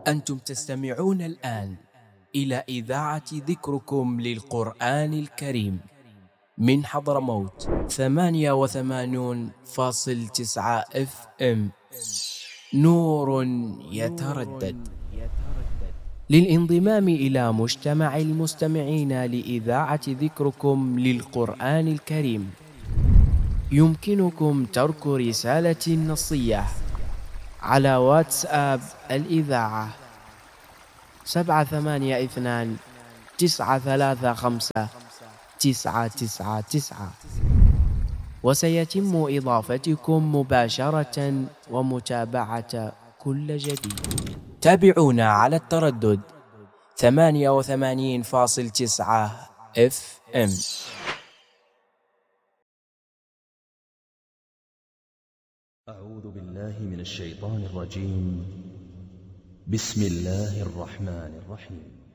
أنتم تستمعون الآن إلى إذاعة ذكركم للقرآن الكريم من حضرموت 88.9 FM. نور يتردد. للانضمام إلى مجتمع المستمعين لإذاعة ذكركم للقرآن الكريم يمكنكم ترك رسالة نصية على واتساب الإذاعة 782-935-999، وسيتم إضافتكم مباشرة ومتابعة كل جديد. تابعونا على التردد 88.9 FM. أعوذ بالله من الشيطان الرجيم. بسم الله الرحمن الرحيم.